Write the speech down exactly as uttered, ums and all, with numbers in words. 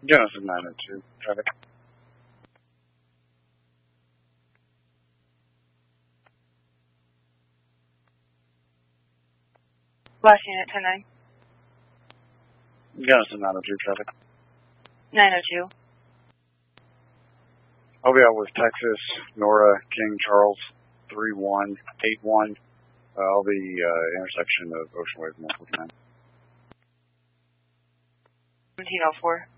Genesis nine oh two, traffic. Last unit, ten nine. Genesis nine oh two, traffic. nine oh two. I'll be out with Texas, Nora, King Charles, three one eight one. Uh, I'll be uh, intersection of Ocean Wave and Norfolk nine. seventeen oh four.